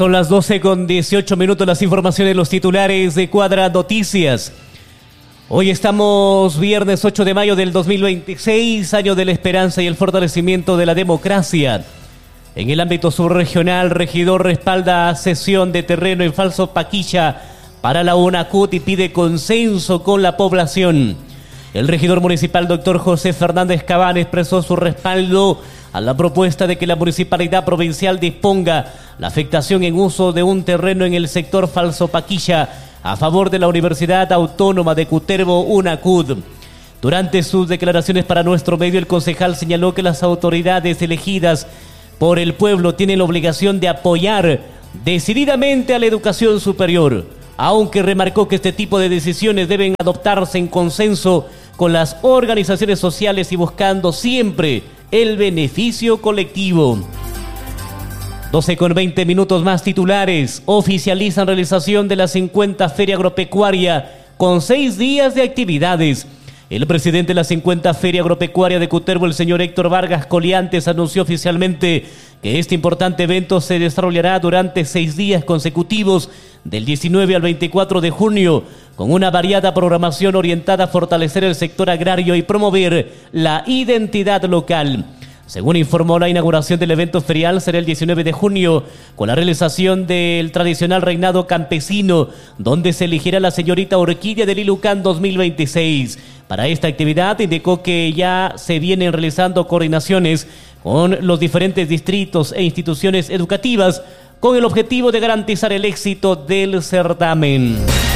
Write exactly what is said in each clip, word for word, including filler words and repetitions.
Son las doce con dieciocho minutos, las informaciones de los titulares de Cuadra Noticias. Hoy estamos viernes ocho de mayo del dos mil veintiséis, año de la esperanza y el fortalecimiento de la democracia. En el ámbito subregional, regidor respalda cesión de terreno en Falso Paquilla para la UNACUT y pide consenso con la población. El regidor municipal, doctor José Fernández Cabán, expresó su respaldo a la propuesta de que la municipalidad provincial disponga la afectación en uso de un terreno en el sector Falso Paquilla a favor de la Universidad Autónoma de Cutervo, UNACUT. Durante sus declaraciones para nuestro medio, el concejal señaló que las autoridades elegidas por el pueblo tienen la obligación de apoyar decididamente a la educación superior, aunque remarcó que este tipo de decisiones deben adoptarse en consenso con las organizaciones sociales y buscando siempre el beneficio colectivo. doce con veinte minutos más titulares. Oficializan realización de la cincuenta Feria Agropecuaria con seis días de actividades. El presidente de la cincuenta Feria Agropecuaria de Cutervo, el señor Héctor Vargas Coliantes, anunció oficialmente que este importante evento se desarrollará durante seis días consecutivos, del diecinueve al veinticuatro de junio, con una variada programación orientada a fortalecer el sector agrario y promover la identidad local. Según informó, la inauguración del evento ferial será el diecinueve de junio, con la realización del tradicional reinado campesino, donde se elegirá la señorita Orquídea del Ilucán dos mil veintiséis. Para esta actividad indicó que ya se vienen realizando coordinaciones con los diferentes distritos e instituciones educativas con el objetivo de garantizar el éxito del certamen.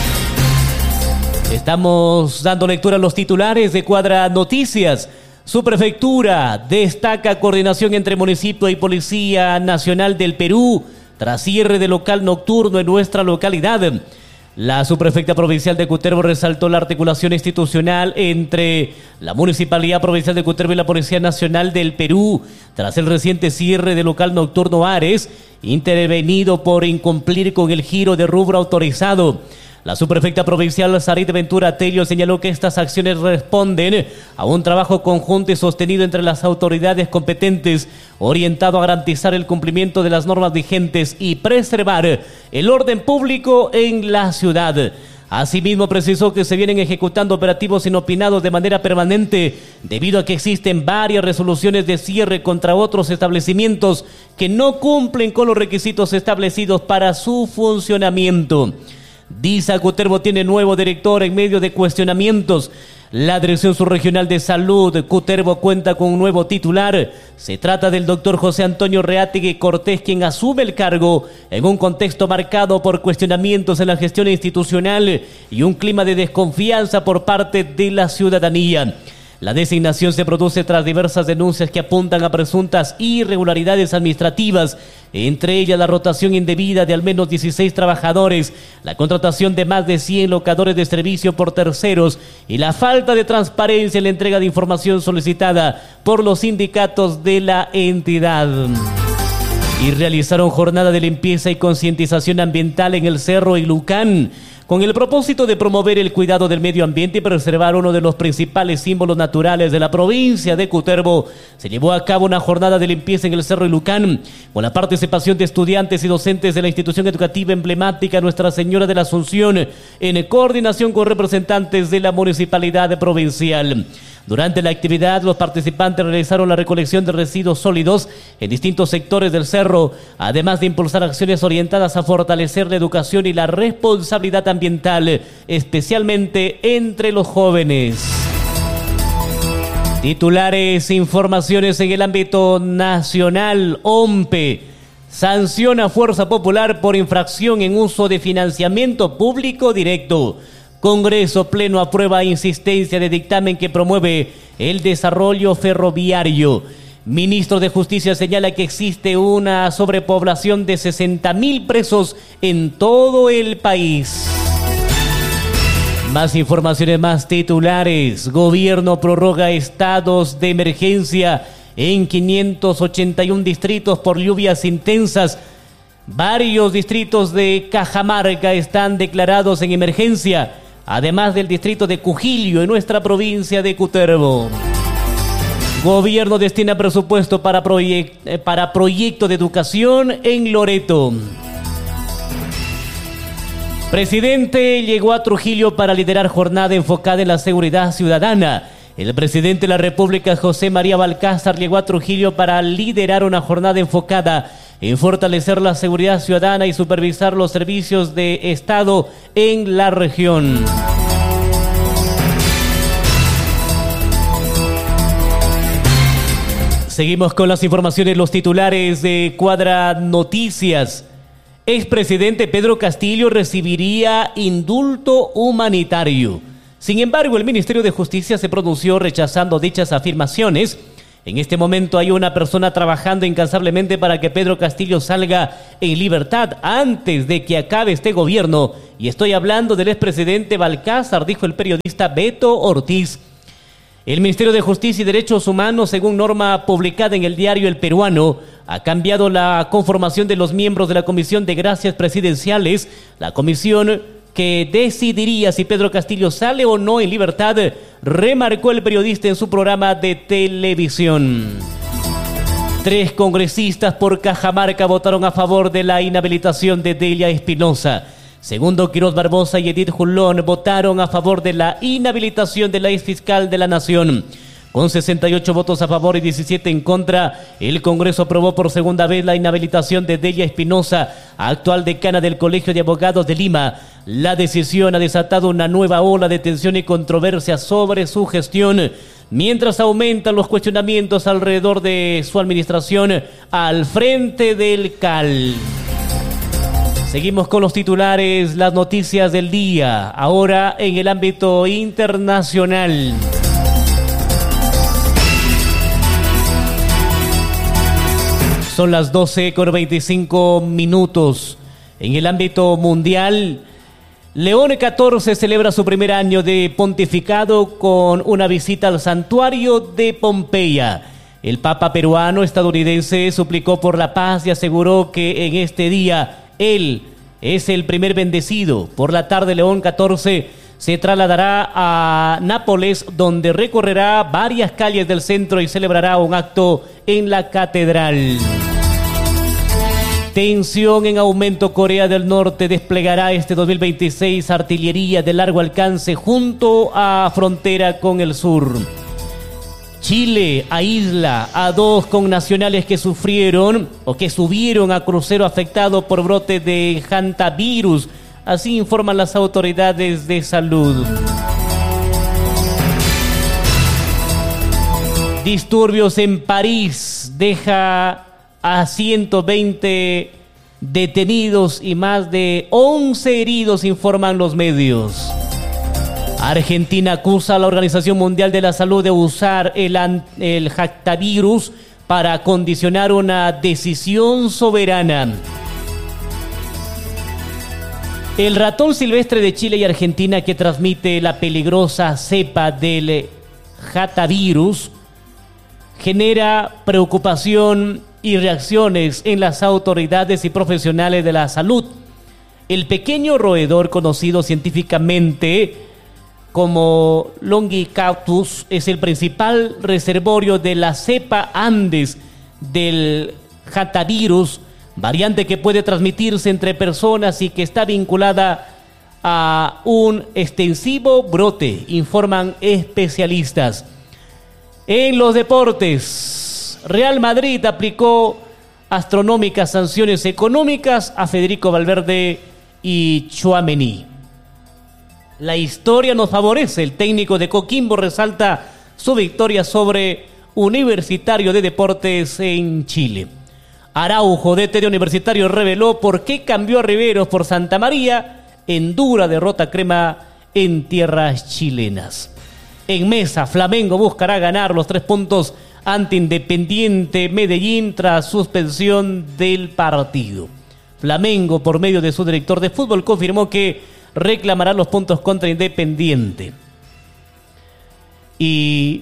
Estamos dando lectura a los titulares de Cuadra Noticias. Subprefectura destaca coordinación entre municipio y Policía Nacional del Perú tras cierre de local nocturno en nuestra localidad. La subprefecta provincial de Cutervo resaltó la articulación institucional entre la Municipalidad Provincial de Cutervo y la Policía Nacional del Perú tras el reciente cierre del local nocturno Ares, intervenido por incumplir con el giro de rubro autorizado. La subprefecta provincial Sarit Ventura Tello señaló que estas acciones responden a un trabajo conjunto y sostenido entre las autoridades competentes, orientado a garantizar el cumplimiento de las normas vigentes y preservar el orden público en la ciudad. Asimismo, precisó que se vienen ejecutando operativos inopinados de manera permanente, debido a que existen varias resoluciones de cierre contra otros establecimientos que no cumplen con los requisitos establecidos para su funcionamiento. DISA Cutervo tiene nuevo director en medio de cuestionamientos. La Dirección Subregional de Salud Cutervo cuenta con un nuevo titular. Se trata del doctor José Antonio Reátegui Cortés, quien asume el cargo en un contexto marcado por cuestionamientos en la gestión institucional y un clima de desconfianza por parte de la ciudadanía. La designación se produce tras diversas denuncias que apuntan a presuntas irregularidades administrativas, entre ellas la rotación indebida de al menos dieciséis trabajadores, la contratación de más de cien locadores de servicio por terceros y la falta de transparencia en la entrega de información solicitada por los sindicatos de la entidad. Y realizaron jornada de limpieza y concientización ambiental en el Cerro Ilucán, con el propósito de promover el cuidado del medio ambiente y preservar uno de los principales símbolos naturales de la provincia de Cutervo. Se llevó a cabo una jornada de limpieza en el Cerro Ilucán, con la participación de estudiantes y docentes de la institución educativa emblemática Nuestra Señora de la Asunción, en coordinación con representantes de la municipalidad provincial. Durante la actividad, los participantes realizaron la recolección de residuos sólidos en distintos sectores del cerro, además de impulsar acciones orientadas a fortalecer la educación y la responsabilidad ambiental, especialmente entre los jóvenes. Titulares, informaciones en el ámbito nacional. OMPE sanciona a Fuerza Popular por infracción en uso de financiamiento público directo. Congreso Pleno aprueba insistencia de dictamen que promueve el desarrollo ferroviario. Ministro de Justicia señala que existe una sobrepoblación de sesenta mil presos en todo el país. Más informaciones, más titulares. Gobierno prorroga estados de emergencia en quinientos ochenta y uno distritos por lluvias intensas. Varios distritos de Cajamarca están declarados en emergencia, además del distrito de Cujillo en nuestra provincia de Cutervo. Gobierno destina presupuesto para, proyect- para proyecto de educación en Loreto. Presidente llegó a Trujillo para liderar jornada enfocada en la seguridad ciudadana. El presidente de la República, José María Balcázar, llegó a Trujillo para liderar una jornada enfocada en fortalecer la seguridad ciudadana y supervisar los servicios de Estado en la región. Seguimos con las informaciones, los titulares de Cuadra Noticias. Expresidente Pedro Castillo recibiría indulto humanitario. Sin embargo, el Ministerio de Justicia se pronunció rechazando dichas afirmaciones. En este momento hay una persona trabajando incansablemente para que Pedro Castillo salga en libertad antes de que acabe este gobierno. Y estoy hablando del expresidente Balcázar, dijo el periodista Beto Ortiz. El Ministerio de Justicia y Derechos Humanos, según norma publicada en el diario El Peruano, ha cambiado la conformación de los miembros de la Comisión de Gracias Presidenciales. La comisión que decidiría si Pedro Castillo sale o no en libertad, remarcó el periodista en su programa de televisión. Tres congresistas por Cajamarca votaron a favor de la inhabilitación de Delia Espinosa. Segundo Quiroz Barbosa y Edith Julón votaron a favor de la inhabilitación de la exfiscal de la Nación. Con sesenta y ocho votos a favor y diecisiete en contra, el Congreso aprobó por segunda vez la inhabilitación de Delia Espinosa, actual decana del Colegio de Abogados de Lima. La decisión ha desatado una nueva ola de tensión y controversia sobre su gestión, mientras aumentan los cuestionamientos alrededor de su administración al frente del C A L. Seguimos con los titulares, las noticias del día, ahora en el ámbito internacional. Son las doce con veinticinco minutos. En el ámbito mundial, León catorce celebra su primer año de pontificado con una visita al santuario de Pompeya. El Papa peruano estadounidense suplicó por la paz y aseguró que en este día él es el primer bendecido. Por la tarde, León catorce se trasladará a Nápoles, donde recorrerá varias calles del centro y celebrará un acto en la catedral. Tensión en aumento. Corea del Norte desplegará este dos mil veintiséis artillería de largo alcance junto a frontera con el sur. Chile aísla a dos connacionales que sufrieron o que subieron a crucero afectado por brote de hantavirus. Así informan las autoridades de salud. Disturbios en París deja a ciento veinte detenidos y más de once heridos, informan los medios. Argentina acusa a la Organización Mundial de la Salud de usar el, el hantavirus para condicionar una decisión soberana. El ratón silvestre de Chile y Argentina que transmite la peligrosa cepa del hantavirus genera preocupación y reacciones en las autoridades y profesionales de la salud. El pequeño roedor, conocido científicamente como Longicautus, es el principal reservorio de la cepa Andes del hantavirus, variante que puede transmitirse entre personas y que está vinculada a un extensivo brote, informan especialistas. En los deportes, Real Madrid aplicó astronómicas sanciones económicas a Federico Valverde y Tchouaméni. La historia nos favorece. El técnico de Coquimbo resalta su victoria sobre Universitario de Deportes en Chile. Araujo, D T de Universitario, reveló por qué cambió a Riveros por Santa María en dura derrota crema en tierras chilenas. En mesa, Flamengo buscará ganar los tres puntos ante Independiente Medellín tras suspensión del partido. Flamengo, por medio de su director de fútbol, confirmó que reclamará los puntos contra Independiente. Y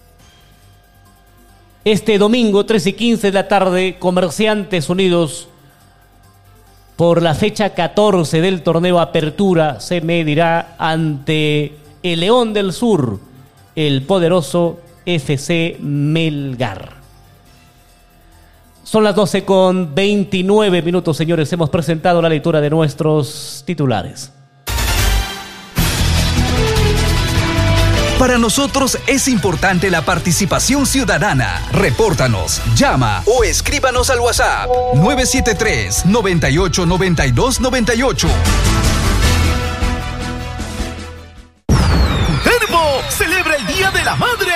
este domingo, tres y quince de la tarde, Comerciantes Unidos, por la fecha catorce del torneo Apertura, se medirá ante el León del Sur, el poderoso F C Melgar. Son las doce con veintinueve minutos, señores. Hemos presentado la lectura de nuestros titulares. Para nosotros es importante la participación ciudadana. Repórtanos, llama o escríbanos al WhatsApp nueve siete tres, noventa y ocho, noventa y dos, noventa y ocho. Cutervo celebra el Día de la Madre